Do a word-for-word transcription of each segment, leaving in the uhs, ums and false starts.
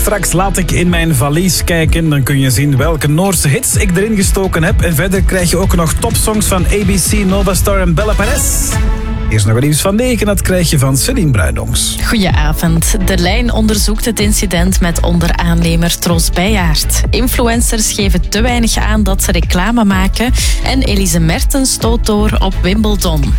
Straks laat ik in mijn valies kijken. Dan kun je zien welke Noorse hits ik erin gestoken heb. En verder krijg je ook nog topsongs van A B C, Novastar en Bella Perez. Eerst nog een nieuws van negen, dat krijg je van Celine Bruinongs. Goedenavond. De Lijn onderzoekt het incident met onderaannemer Tros Bijjaert. Influencers geven te weinig aan dat ze reclame maken. En Elise Mertens stoot door op Wimbledon.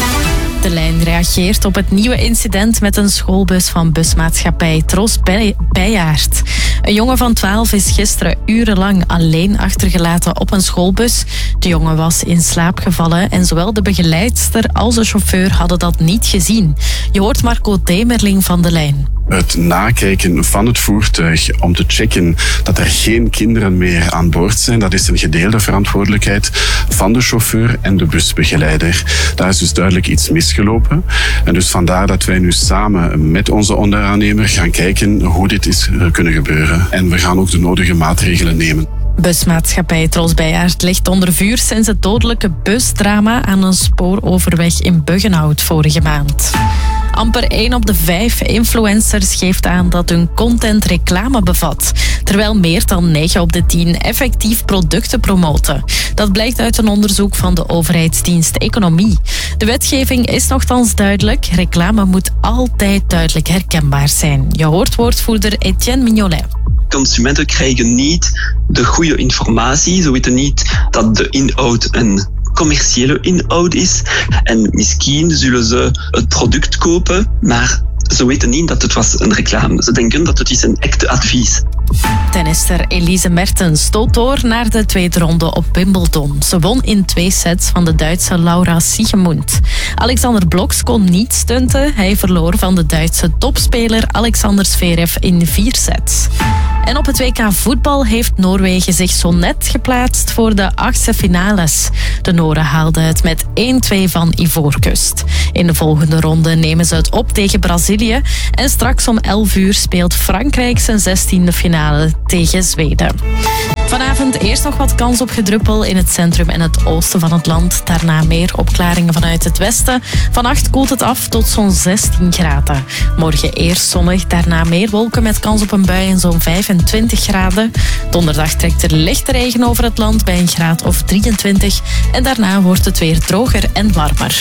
De Lijn reageert op het nieuwe incident met een schoolbus van busmaatschappij Tros Bijjaert. Een jongen van twaalf is gisteren urenlang alleen achtergelaten op een schoolbus. De jongen was in slaap gevallen en zowel de begeleidster als de chauffeur hadden dat niet gezien. Je hoort Marco Demerling van De Lijn. Het nakijken van het voertuig om te checken dat er geen kinderen meer aan boord zijn, dat is een gedeelde verantwoordelijkheid van de chauffeur en de busbegeleider. Daar is dus duidelijk iets misgelopen. En dus vandaar dat wij nu samen met onze onderaannemer gaan kijken hoe dit is kunnen gebeuren. En we gaan ook de nodige maatregelen nemen. Busmaatschappij Tros Bijjaert ligt onder vuur sinds het dodelijke busdrama aan een spooroverweg in Buggenhout vorige maand. Amper één op de vijf influencers geeft aan dat hun content reclame bevat, terwijl meer dan negen op de tien effectief producten promoten. Dat blijkt uit een onderzoek van de overheidsdienst Economie. De wetgeving is nogthans duidelijk. Reclame moet altijd duidelijk herkenbaar zijn. Je hoort woordvoerder Etienne Mignolet. Consumenten krijgen niet de goede informatie. Ze weten niet dat de inhoud een commerciële inhoud is. En misschien zullen ze het product kopen, maar ze weten niet dat het was een reclame. Ze denken dat het is een echte advies. Tennister Elise Mertens stoot door naar de tweede ronde op Wimbledon. Ze won in twee sets van de Duitse Laura Siegemund. Alexander Bloks kon niet stunten. Hij verloor van de Duitse topspeler Alexander Zverev in vier sets. En op het W K voetbal heeft Noorwegen zich zo net geplaatst voor de achtste finales. De Noren haalden het met één-twee van Ivoorkust. In de volgende ronde nemen ze het op tegen Brazilië. En straks om elf uur speelt Frankrijk zijn zestiende finale tegen Zweden. Vanavond eerst nog wat kans op gedruppel in het centrum en het oosten van het land. Daarna meer opklaringen vanuit het westen. Vannacht koelt het af tot zo'n zestien graden. Morgen eerst zonnig, daarna meer wolken met kans op een bui en zo'n vijfentwintig graden. Donderdag trekt er lichte regen over het land bij een graad of drieëntwintig. En daarna wordt het weer droger en warmer.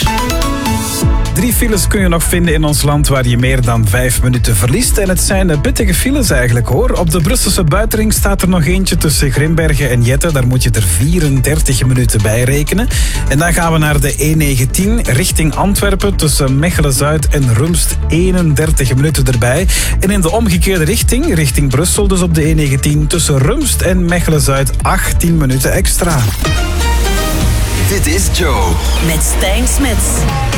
Drie files kun je nog vinden in ons land waar je meer dan vijf minuten verliest. En het zijn pittige files eigenlijk hoor. Op de Brusselse buitenring staat er nog eentje tussen Grimbergen en Jette. Daar moet je er vierendertig minuten bij rekenen. En dan gaan we naar de E negentien richting Antwerpen. Tussen Mechelen-Zuid en Rumst eenendertig minuten erbij. En in de omgekeerde richting, richting Brussel, dus op de E negentien... tussen Rumst en Mechelen-Zuid achttien minuten extra. Dit is Joe. Met Stijn Smits.